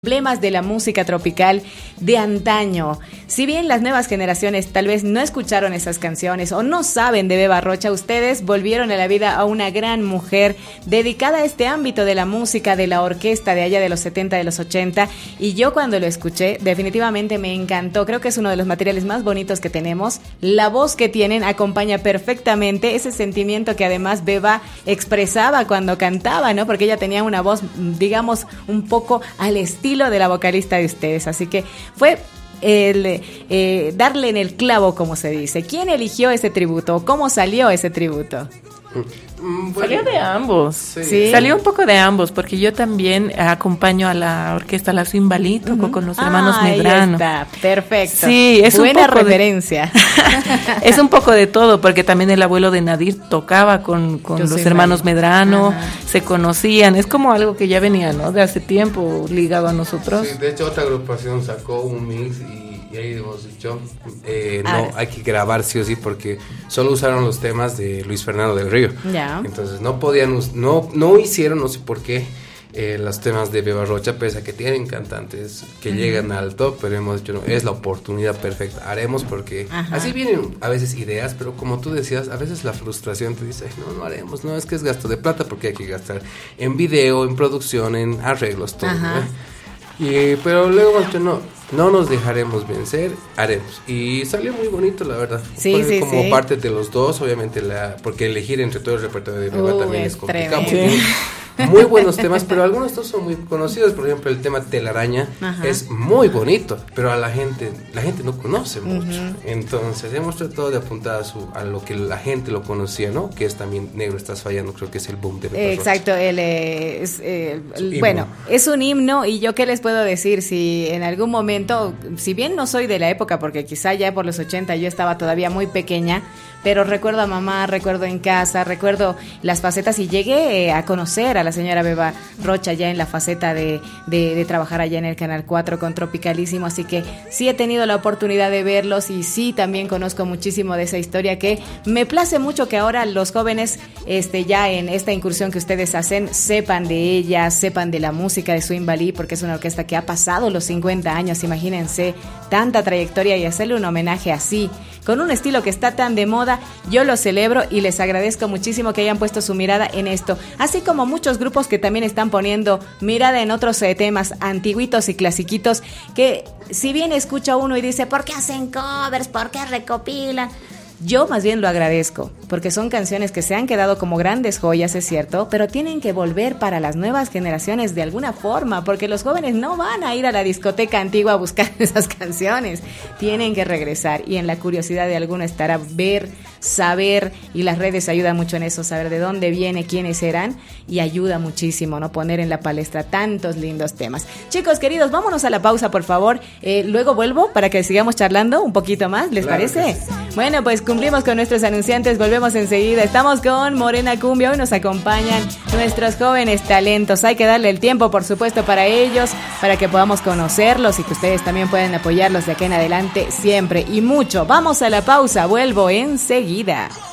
Emblemas de la música tropical de antaño. Si bien las nuevas generaciones tal vez no escucharon esas canciones o no saben de Beba Rocha, ustedes volvieron a la vida a una gran mujer dedicada a este ámbito de la música, de la orquesta de allá de los 70, de los 80, y yo cuando lo escuché definitivamente me encantó. Creo que es uno de los materiales más bonitos que tenemos. La voz que tienen acompaña perfectamente ese sentimiento que además Beba expresaba cuando cantaba, ¿no? Porque ella tenía una voz, digamos, un poco al estilo de la vocalista de ustedes, así que fue darle en el clavo, como se dice. ¿Quién eligió ese tributo? ¿Cómo salió ese tributo? Salió de ambos. Sí. Salió un poco de ambos, porque yo también acompaño a la orquesta La Swimbalí, toco con los hermanos Medrano. Ahí está, perfecto. Sí, es buena un poco referencia. Es un poco de todo, porque también el abuelo de Nadir tocaba con los hermanos Medrano, Ajá. se conocían, es como algo que ya venía, ¿no? De hace tiempo ligado a nosotros. Sí, de hecho otra agrupación sacó un mix y ahí hemos dicho, no, hay que grabar sí o sí porque solo usaron los temas de Luis Fernando del Río. Ya. Entonces no podían, no hicieron, no sé por qué, los temas de Beba Rocha, pese a que tienen cantantes que llegan al top, pero hemos dicho, no, es la oportunidad perfecta, haremos porque así vienen a veces ideas, pero como tú decías, a veces la frustración te dice, no haremos, no, es que es gasto de plata porque hay que gastar en video, en producción, en arreglos, todo, ¿no? Pero luego no nos dejaremos vencer, haremos. Y salió muy bonito, la verdad. Sí, fue sí, como sí. parte de los dos, obviamente, porque elegir entre todo el repertorio de Beba también es complicado. tremendo. Muy buenos temas, pero algunos no son muy conocidos. Por ejemplo, el tema Telaraña es muy bonito, pero la gente no conoce mucho. Entonces hemos tratado de apuntar a lo que la gente lo conocía, ¿no? Que es también Negro Estás Fallando, creo que es el boom de Beba Rocha. Exacto, bueno, es un himno. Y yo qué les puedo decir, si en algún momento, si bien no soy de la época, porque quizá ya por los 80 yo estaba todavía muy pequeña, pero recuerdo a mamá, recuerdo en casa, recuerdo las facetas y llegué a conocer a la señora Beba Rocha ya en la faceta de trabajar allá en el Canal 4 con Tropicalísimo, así que sí he tenido la oportunidad de verlos y sí también conozco muchísimo de esa historia, que me place mucho que ahora los jóvenes ya en esta incursión que ustedes hacen sepan de ella, sepan de la música de Swimbalí, porque es una orquesta que ha pasado los 50 años, imagínense, tanta trayectoria, y hacerle un homenaje así, con un estilo que está tan de moda. Yo lo celebro y les agradezco muchísimo que hayan puesto su mirada en esto, así como muchos grupos que también están poniendo mirada en otros temas antiguitos y clasiquitos, que si bien escucha uno y dice, ¿por qué hacen covers? ¿Por qué recopilan? Yo más bien lo agradezco, porque son canciones que se han quedado como grandes joyas, es cierto, pero tienen que volver para las nuevas generaciones de alguna forma, porque los jóvenes no van a ir a la discoteca antigua a buscar esas canciones, tienen que regresar, y en la curiosidad de alguno estará ver, saber, y las redes ayudan mucho en eso, saber de dónde viene, quiénes eran, y ayuda muchísimo, ¿no? Poner en la palestra tantos lindos temas. Chicos queridos, vámonos a la pausa, por favor, luego vuelvo para que sigamos charlando un poquito más, ¿les parece? Sí. Bueno, pues cumplimos con nuestros anunciantes, volvemos enseguida. Estamos con Morena Cumbia, hoy nos acompañan nuestros jóvenes talentos. Hay que darle el tiempo, por supuesto, para ellos, para que podamos conocerlos y que ustedes también puedan apoyarlos de aquí en adelante siempre y mucho. Vamos a la pausa, vuelvo enseguida.